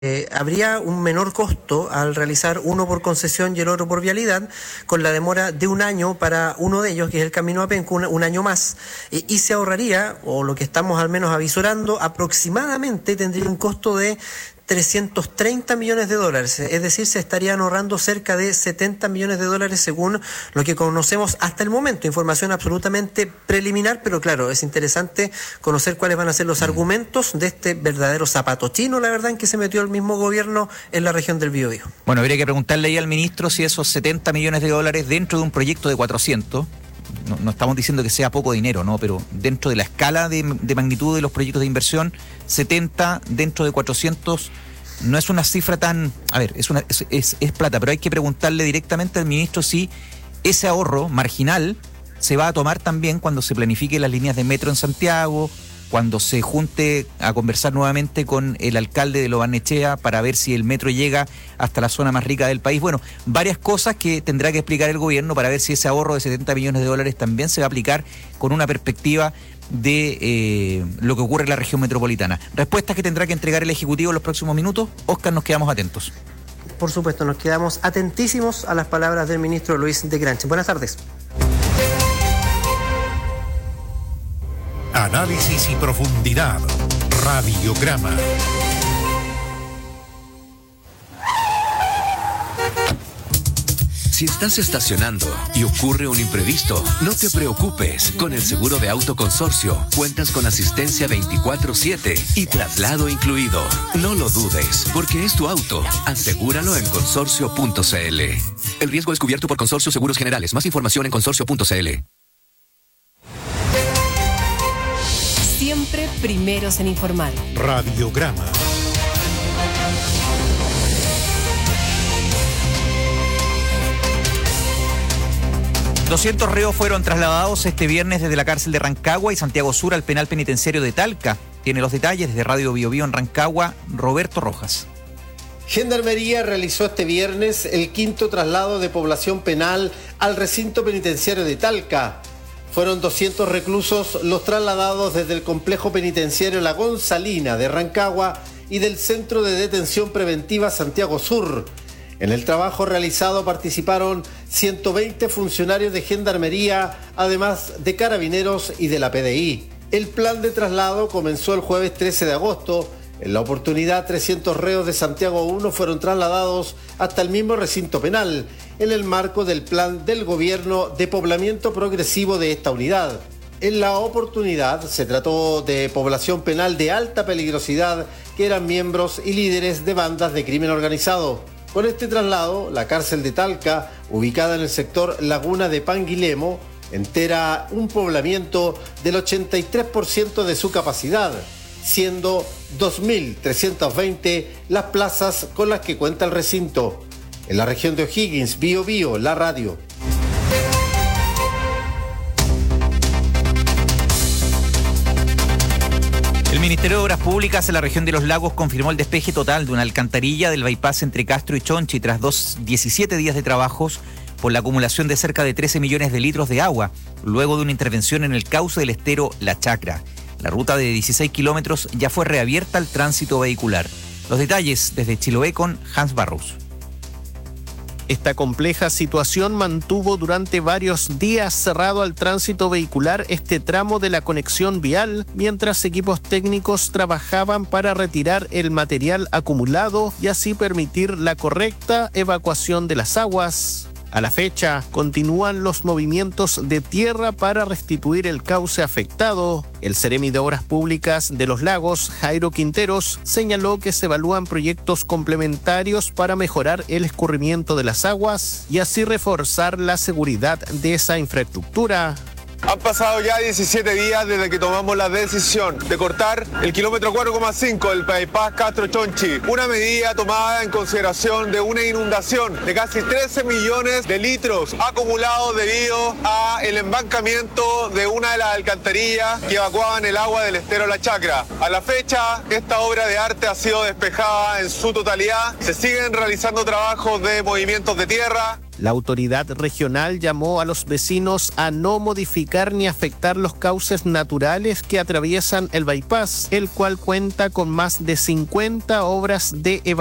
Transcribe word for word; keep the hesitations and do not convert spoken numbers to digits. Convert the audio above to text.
Eh, habría un menor costo al realizar uno por concesión y el otro por vialidad, con la demora de un año para uno de ellos, que es el Camino a Penco, un, un año más, eh, y se ahorraría, o lo que estamos al menos avisorando, aproximadamente tendría un costo de trescientos treinta millones de dólares, es decir, se estarían ahorrando cerca de setenta millones de dólares según lo que conocemos hasta el momento, información absolutamente preliminar, pero claro, es interesante conocer cuáles van a ser los argumentos de este verdadero zapato chino, la verdad, en que se metió el mismo gobierno en la región del Biobío. Bueno, habría que preguntarle ahí al ministro si esos setenta millones de dólares dentro de un proyecto de cuatrocientos, no, no estamos diciendo que sea poco dinero, ¿no? Pero dentro de la escala de, de magnitud de los proyectos de inversión, setenta dentro de cuatrocientos no es una cifra tan... A ver, es, una, es, es, es plata, pero hay que preguntarle directamente al ministro si ese ahorro marginal se va a tomar también cuando se planifique las líneas de metro en Santiago, cuando se junte a conversar nuevamente con el alcalde de Lo Barnechea para ver si el metro llega hasta la zona más rica del país. Bueno, varias cosas que tendrá que explicar el gobierno para ver si ese ahorro de setenta millones de dólares también se va a aplicar con una perspectiva de eh, lo que ocurre en la región metropolitana. Respuestas que tendrá que entregar el Ejecutivo en los próximos minutos. Óscar, nos quedamos atentos. Por supuesto, nos quedamos atentísimos a las palabras del ministro Luis de Granchi. Buenas tardes. Análisis y profundidad. Radiograma. Si estás estacionando y ocurre un imprevisto, no te preocupes. Con el seguro de auto Consorcio cuentas con asistencia veinticuatro siete y traslado incluido. No lo dudes, porque es tu auto. Asegúralo en consorcio punto c l. El riesgo es cubierto por Consorcio Seguros Generales. Más información en consorcio punto c l. Siempre primeros en informar. Radiograma. doscientos reos fueron trasladados este viernes desde la cárcel de Rancagua y Santiago Sur al penal penitenciario de Talca. Tiene los detalles desde Radio Biobío en Rancagua, Roberto Rojas. Gendarmería realizó este viernes el quinto traslado de población penal al recinto penitenciario de Talca. Fueron doscientos reclusos los trasladados desde el complejo penitenciario La Gonzalina de Rancagua y del Centro de Detención Preventiva Santiago Sur. En el trabajo realizado participaron ciento veinte funcionarios de Gendarmería, además de Carabineros y de la P D I. El plan de traslado comenzó el jueves trece de agosto. En la oportunidad, trescientos reos de Santiago uno fueron trasladados hasta el mismo recinto penal, en el marco del plan del gobierno de poblamiento progresivo de esta unidad. En la oportunidad se trató de población penal de alta peligrosidad que eran miembros y líderes de bandas de crimen organizado. Con este traslado, la cárcel de Talca, ubicada en el sector Laguna de Panguilemo, entera un poblamiento del ochenta y tres por ciento de su capacidad, siendo dos mil trescientas veinte las plazas con las que cuenta el recinto. En la región de O'Higgins, Biobío, la radio. El Ministerio de Obras Públicas en la región de Los Lagos confirmó el despeje total de una alcantarilla del bypass entre Castro y Chonchi tras dos, diecisiete días de trabajos por la acumulación de cerca de trece millones de litros de agua, luego de una intervención en el cauce del estero La Chacra. La ruta de dieciséis kilómetros ya fue reabierta al tránsito vehicular. Los detalles desde Chiloé con Hans Barros. Esta compleja situación mantuvo durante varios días cerrado al tránsito vehicular este tramo de la conexión vial, mientras equipos técnicos trabajaban para retirar el material acumulado y así permitir la correcta evacuación de las aguas. A la fecha, continúan los movimientos de tierra para restituir el cauce afectado. El Seremi de Obras Públicas de Los Lagos, Jairo Quinteros, señaló que se evalúan proyectos complementarios para mejorar el escurrimiento de las aguas y así reforzar la seguridad de esa infraestructura. Han pasado ya diecisiete días desde que tomamos la decisión de cortar el kilómetro cuatro coma cinco del bypass Castro-Chonchi, una medida tomada en consideración de una inundación de casi trece millones de litros acumulados debido a el embancamiento de una de las alcantarillas que evacuaban el agua del estero La Chacra. A la fecha, esta obra de arte ha sido despejada en su totalidad. Se siguen realizando trabajos de movimientos de tierra. La autoridad regional llamó a los vecinos a no modificar ni afectar los cauces naturales que atraviesan el bypass, el cual cuenta con más de cincuenta obras de evacuación